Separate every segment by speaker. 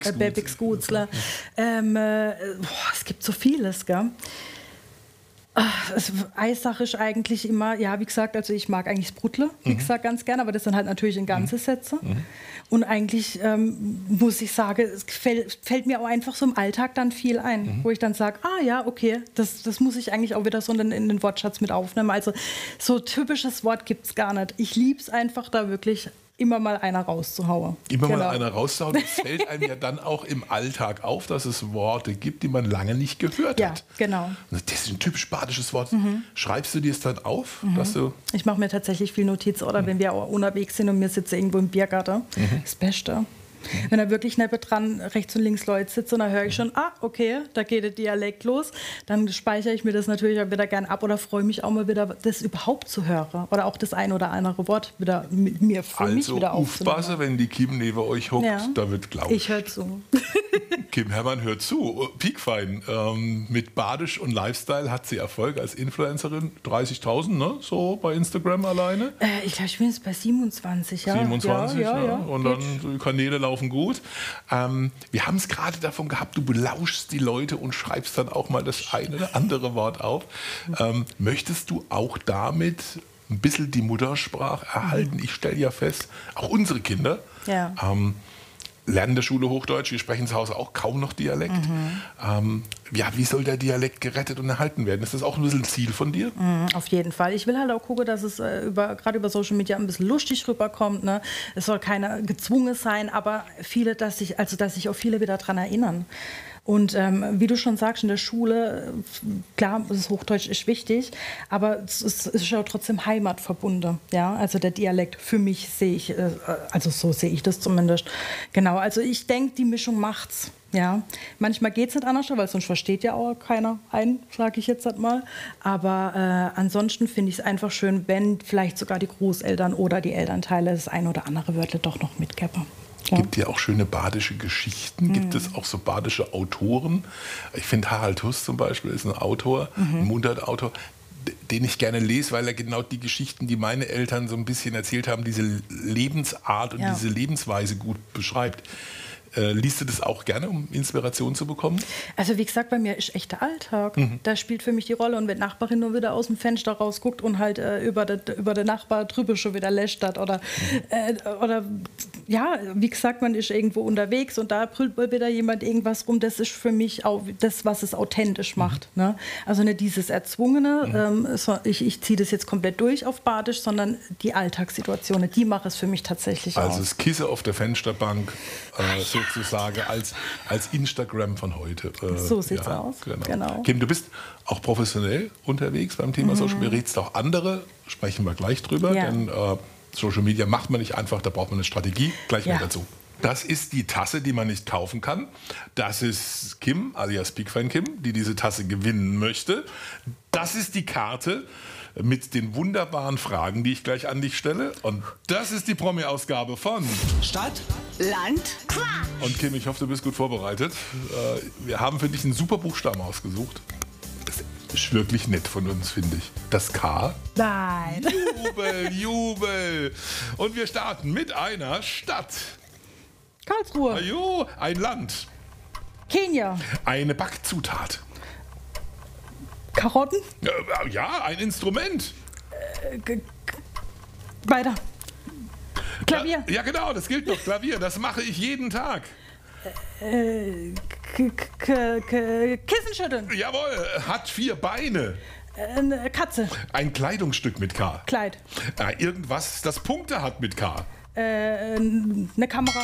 Speaker 1: Bebix Gutzler. Es gibt so vieles, gell? Eissache ist eigentlich immer, ja, wie gesagt, also ich mag eigentlich das Bruttle, wie gesagt, ganz gerne, aber das sind halt natürlich in ganze Sätze. Und eigentlich muss ich sagen, es fällt mir auch einfach so im Alltag dann viel ein, wo ich dann sage, ja, okay, das muss ich eigentlich auch wieder so in den Wortschatz mit aufnehmen. Also so typisches Wort gibt es gar nicht. Ich liebe es einfach da wirklich immer mal einer rauszuhauen.
Speaker 2: Mal einer rauszuhauen. Es fällt einem ja dann auch im Alltag auf, dass es Worte gibt, die man lange nicht gehört hat.
Speaker 1: Ja, genau.
Speaker 2: Das ist ein typisch badisches Wort. Schreibst du dir es dann auf? Dass du
Speaker 1: Ich mache mir tatsächlich viel Notizen oder wenn wir auch unterwegs sind und wir sitzen irgendwo im Biergarten. Das Beste. Wenn da wirklich nebendran rechts und links Leute sitzen, dann höre ich schon, okay, da geht der Dialekt los. Dann speichere ich mir das natürlich auch wieder gern ab oder freue mich auch mal wieder, das überhaupt zu hören. Oder auch das ein oder andere Wort wieder mit mir für mich wieder aufzunehmen.
Speaker 2: Also, wenn die Kim neben euch hockt, da wird glaubt.
Speaker 1: Ich höre zu.
Speaker 2: Kim Herrmann hört zu. Piekfein. Mit Badisch und Lifestyle hat sie Erfolg als Influencerin. 30.000, ne? So bei Instagram alleine.
Speaker 1: Ich glaube, ich bin jetzt bei 27, ja.
Speaker 2: 27,
Speaker 1: ja.
Speaker 2: Und dann die Kanäle laufen gut. Wir haben es gerade davon gehabt, du belauschst die Leute und schreibst dann auch mal das eine oder andere Wort auf. Möchtest du auch damit ein bisschen die Muttersprache erhalten? Ich stelle ja fest, auch unsere Kinder lernen in der Schule Hochdeutsch, wir sprechen zu Hause auch kaum noch Dialekt. Wie soll der Dialekt gerettet und erhalten werden? Ist das auch ein bisschen ein Ziel von dir?
Speaker 1: Auf jeden Fall. Ich will halt auch gucken, dass es gerade über Social Media ein bisschen lustig rüberkommt. Ne? Es soll keiner gezwungen sein, aber viele, dass sich auch viele wieder daran erinnern. Und wie du schon sagst, in der Schule, klar, das Hochdeutsch ist wichtig, aber es ist ja trotzdem heimatverbunden. Ja? Also der Dialekt, für mich sehe ich, also so sehe ich das zumindest. Genau, also ich denke, die Mischung macht's. Ja, manchmal geht es nicht anders, weil sonst versteht ja auch keiner sage ich jetzt mal. Aber ansonsten finde ich es einfach schön, wenn vielleicht sogar die Großeltern oder die Elternteile das ein oder andere Wörter doch noch mitgeben.
Speaker 2: Es gibt ja auch schöne badische Geschichten. Gibt es auch so badische Autoren? Ich finde, Harald Huss zum Beispiel ist ein Autor, ein Mundartautor, den ich gerne lese, weil er genau die Geschichten, die meine Eltern so ein bisschen erzählt haben, diese Lebensart und diese Lebensweise gut beschreibt. Liest du das auch gerne, um Inspiration zu bekommen?
Speaker 1: Also wie gesagt, bei mir ist echt der Alltag. Da spielt für mich die Rolle. Und wenn die Nachbarin nur wieder aus dem Fenster rausguckt und halt über den Nachbar drüber schon wieder lästert oder ja, wie gesagt, man ist irgendwo unterwegs und da brüllt mal wieder jemand irgendwas rum. Das ist für mich auch das, was es authentisch macht. Ne? Also nicht dieses Erzwungene, ich ziehe das jetzt komplett durch auf Badisch, sondern die Alltagssituationen, die machen es für mich tatsächlich aus.
Speaker 2: Also das Kissen auf der Fensterbank, sozusagen als Instagram von heute.
Speaker 1: So sieht's aus. Genau.
Speaker 2: Kim, du bist auch professionell unterwegs beim Thema Social Media, berätst auch andere, sprechen wir gleich drüber, denn Social Media macht man nicht einfach, da braucht man eine Strategie, gleich mehr dazu. Das ist die Tasse, die man nicht kaufen kann. Das ist Kim, alias Piekfein Kim, die diese Tasse gewinnen möchte. Das ist die Karte mit den wunderbaren Fragen, die ich gleich an dich stelle. Und das ist die Promi-Ausgabe von
Speaker 3: Stadt, Land, Quatsch.
Speaker 2: Und Kim, ich hoffe, du bist gut vorbereitet. Wir haben für dich einen super Buchstaben ausgesucht. Das ist wirklich nett von uns, finde ich. Das K.
Speaker 1: Nein.
Speaker 2: Jubel, Jubel. Und wir starten mit einer Stadt.
Speaker 1: Karlsruhe.
Speaker 2: Ajo, ein Land.
Speaker 1: Kenia.
Speaker 2: Eine Backzutat.
Speaker 1: Karotten.
Speaker 2: Ja, ein Instrument.
Speaker 1: Weiter. Klavier.
Speaker 2: Ja, genau, das gilt doch. Klavier, das mache ich jeden Tag.
Speaker 1: Kissen schütteln.
Speaker 2: Jawohl, hat 4 Beine.
Speaker 1: Eine Katze.
Speaker 2: Ein Kleidungsstück mit K.
Speaker 1: Kleid.
Speaker 2: Irgendwas, das Punkte hat mit K.
Speaker 1: Eine Kamera.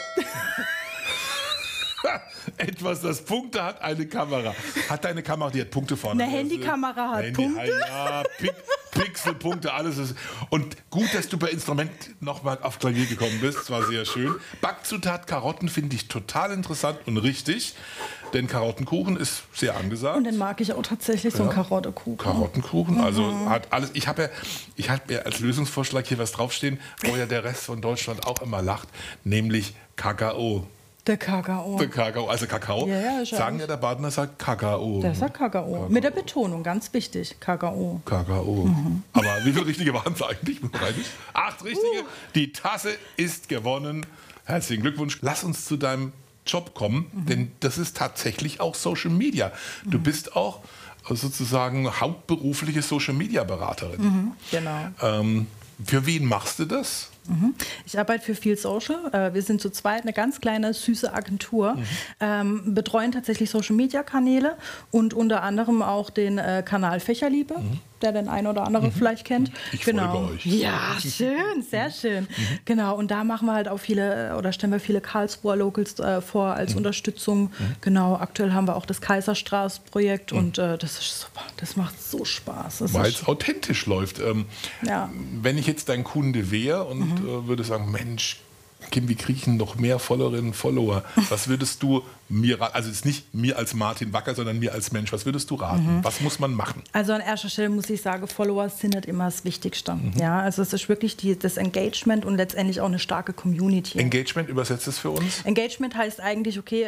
Speaker 2: Etwas, das Punkte hat, eine Kamera. Hat deine Kamera, die hat Punkte vorne.
Speaker 1: Eine Handykamera hat Punkte.
Speaker 2: Ja, Pixelpunkte, alles ist. Und gut, dass du bei Instrument nochmal auf Klavier gekommen bist. Das war sehr schön. Backzutat Karotten finde ich total interessant und richtig. Denn Karottenkuchen ist sehr angesagt.
Speaker 1: Und den mag ich auch tatsächlich, so einen Karottenkuchen.
Speaker 2: Karottenkuchen, also hat alles. Ich habe ja als Lösungsvorschlag hier was draufstehen, wo ja der Rest von Deutschland auch immer lacht, nämlich Kakao.
Speaker 1: Der Kakao.
Speaker 2: Der Kakao, also Kakao.
Speaker 1: Ja,
Speaker 2: sagen ja, der Badener sagt Kakao.
Speaker 1: Der sagt Kakao. Mit der Betonung, ganz wichtig. Kakao.
Speaker 2: Kakao. Aber wie viele richtige waren es eigentlich? 8 richtige. Die Tasse ist gewonnen. Herzlichen Glückwunsch. Lass uns zu deinem Job kommen, denn das ist tatsächlich auch Social Media. Du bist auch sozusagen hauptberufliche Social Media Beraterin.
Speaker 1: Genau.
Speaker 2: Für wen machst du das?
Speaker 1: Ich arbeite für Feel Social. Wir sind zu zweit eine ganz kleine, süße Agentur, betreuen tatsächlich Social-Media-Kanäle und unter anderem auch den Kanal Fächerliebe, der den einen oder anderen vielleicht kennt.
Speaker 2: Ich folge euch.
Speaker 1: Ja, schön, sehr schön. Genau, und da machen wir halt auch viele, oder stellen wir viele Karlsruher Locals vor als Unterstützung. Genau, aktuell haben wir auch das Kaiserstraße-Projekt und das ist super. Das macht so Spaß.
Speaker 2: Weil es authentisch läuft.
Speaker 1: Ja.
Speaker 2: Wenn ich jetzt dein Kunde wäre und würde sagen, Mensch, Kim, wie kriege ich noch mehr Followerinnen und Follower? Was würdest du mir raten? Also jetzt nicht mir als Martin Wacker, sondern mir als Mensch. Was würdest du raten? Was muss man machen?
Speaker 1: Also an erster Stelle muss ich sagen, Follower sind nicht immer das Wichtigste. Ja, also es ist wirklich das Engagement und letztendlich auch eine starke Community.
Speaker 2: Engagement, übersetzt es für uns?
Speaker 1: Engagement heißt eigentlich, okay,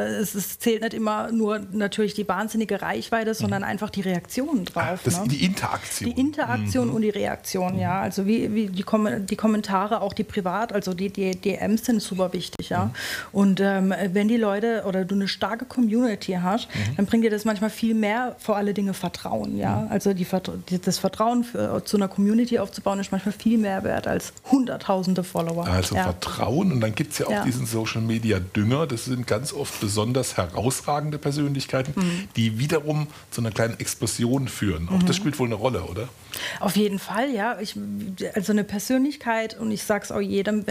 Speaker 1: es zählt nicht immer nur natürlich die wahnsinnige Reichweite, sondern einfach die Reaktion drauf.
Speaker 2: Die Interaktion.
Speaker 1: Die Interaktion und die Reaktion, ja. Also wie die Kommentare, auch die privat, also die DMs sind super wichtig, ja. Und wenn die Leute oder du eine starke Community hast, dann bringt dir das manchmal viel mehr, vor alle Dinge Vertrauen, ja. Also das Vertrauen zu einer Community aufzubauen ist manchmal viel mehr wert als hunderttausende Follower.
Speaker 2: Also Vertrauen, und dann gibt es ja auch diesen Social-Media-Dünger, das sind ganz oft besonders herausragende Persönlichkeiten, die wiederum zu einer kleinen Explosion führen. Auch das spielt wohl eine Rolle, oder?
Speaker 1: Auf jeden Fall, ja. Also eine Persönlichkeit, und ich sage es auch jedem,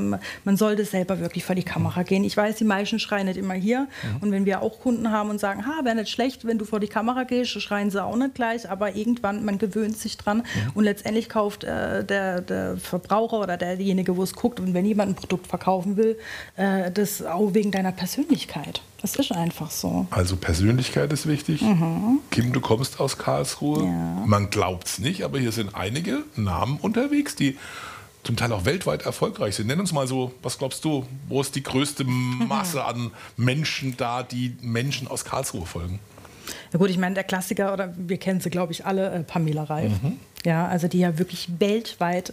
Speaker 1: man sollte selber wirklich vor die Kamera gehen. Ich weiß, die meisten schreien nicht immer hier. Und wenn wir auch Kunden haben und sagen, wäre nicht schlecht, wenn du vor die Kamera gehst, schreien sie auch nicht gleich. Aber irgendwann, man gewöhnt sich dran. Und letztendlich kauft der Verbraucher oder derjenige, wo es guckt, und wenn jemand ein Produkt verkaufen will, das auch wegen deiner Persönlichkeit. Das ist einfach so.
Speaker 2: Also Persönlichkeit ist wichtig. Kim, du kommst aus Karlsruhe. Ja. Man glaubt es nicht, aber hier sind einige Namen unterwegs, die zum Teil auch weltweit erfolgreich sind. Nenn uns mal so, was glaubst du, wo ist die größte Masse an Menschen da, die Menschen aus Karlsruhe folgen?
Speaker 1: Ja gut, ich meine, der Klassiker, oder wir kennen sie, glaube ich, alle, Pamela Reif. Ja, also die ja wirklich weltweit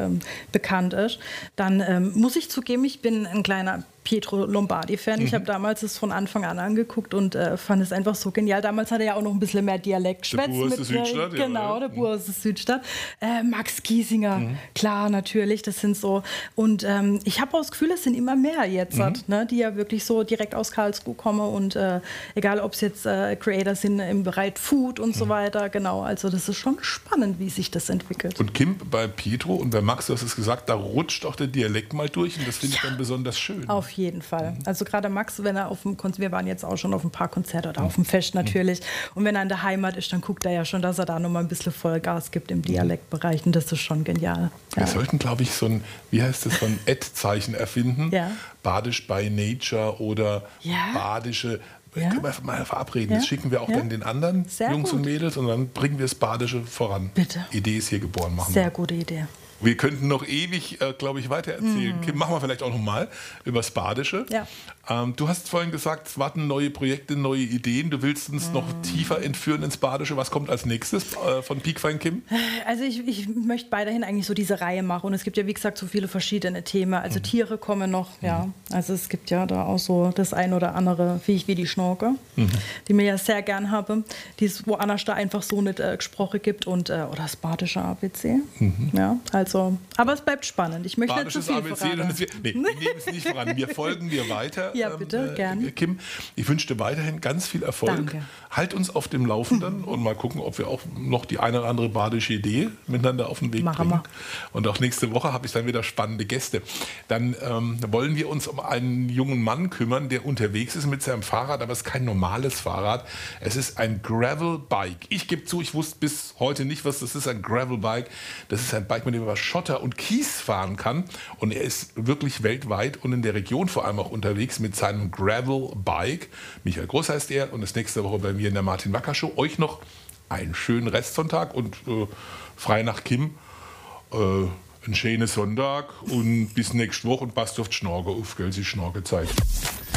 Speaker 1: bekannt ist. Dann muss ich zugeben, ich bin ein kleiner Pietro Lombardi-Fan. Ich habe damals es von Anfang an angeguckt und fand es einfach so genial. Damals hat er ja auch noch ein bisschen mehr Dialekt geschwätzt.
Speaker 2: Der Bur ist Südstadt.
Speaker 1: Genau, der Bur ist Südstadt. Max Giesinger, klar, natürlich, das sind so. Und ich habe auch das Gefühl, es sind immer mehr jetzt, die ja wirklich so direkt aus Karlsruhe kommen. Und egal, ob es jetzt Creator sind im Bereich Food und so weiter. Genau, also das ist schon spannend, wie sich das entwickelt.
Speaker 2: Und Kim, bei Pietro und bei Max, du hast es gesagt, da rutscht auch der Dialekt mal durch und das finde ich dann besonders schön.
Speaker 1: Auf jeden Fall. Also gerade Max, wenn er auf dem Konzert, wir waren jetzt auch schon auf ein paar Konzerte oder auf dem Fest natürlich, und wenn er in der Heimat ist, dann guckt er ja schon, dass er da nochmal ein bisschen Vollgas gibt im Dialektbereich, und das ist schon genial.
Speaker 2: Wir sollten, glaube ich, so ein Ad-Zeichen erfinden, Badisch by Nature oder badische. Können wir mal verabreden. Das schicken wir auch dann den anderen Jungs und Mädels, und dann bringen wir das Badische voran.
Speaker 1: Bitte.
Speaker 2: Idee ist hier geboren. Machen
Speaker 1: Sehr gute Idee.
Speaker 2: Wir könnten noch ewig, glaube ich, weiter erzählen. Kim, machen wir vielleicht auch noch mal über das Badische.
Speaker 1: Ja.
Speaker 2: Du hast vorhin gesagt, es warten neue Projekte, neue Ideen. Du willst uns noch tiefer entführen ins Badische. Was kommt als nächstes von Peakfein Kim?
Speaker 1: Also ich möchte weiterhin eigentlich so diese Reihe machen. Und es gibt ja, wie gesagt, so viele verschiedene Themen. Also Tiere kommen noch, Also es gibt ja da auch so das ein oder andere Viech wie die Schnorke, die mir ja sehr gern habe, die es woanders da einfach so nicht gesprochen gibt. Und, oder das badische ABC. Ja, also, aber es bleibt spannend. Ich möchte nicht zu viel verraten.
Speaker 2: Wir nehmen es nicht voran. Wir folgen dir weiter.
Speaker 1: Ja, bitte, gerne.
Speaker 2: Kim, ich wünsche dir weiterhin ganz viel Erfolg.
Speaker 1: Danke.
Speaker 2: Halt uns auf dem Laufenden und mal gucken, ob wir auch noch die eine oder andere badische Idee miteinander auf den Weg bringen. Und auch nächste Woche habe ich dann wieder spannende Gäste. Dann wollen wir uns um einen jungen Mann kümmern, der unterwegs ist mit seinem Fahrrad, aber es ist kein normales Fahrrad. Es ist ein Gravel-Bike. Ich gebe zu, ich wusste bis heute nicht, was das ist, ein Gravel-Bike. Das ist ein Bike, mit dem man über Schotter und Kies fahren kann. Und er ist wirklich weltweit und in der Region vor allem auch unterwegs mit seinem Gravel-Bike. Michael Groß heißt er und ist nächste Woche bei mir in der Martin Wacker Show. Euch noch einen schönen Restsonntag und frei nach Kim. Einen schönen Sonntag und bis nächste Woche und passt auf die Schnorke auf, gell, sie Schnorkezeit.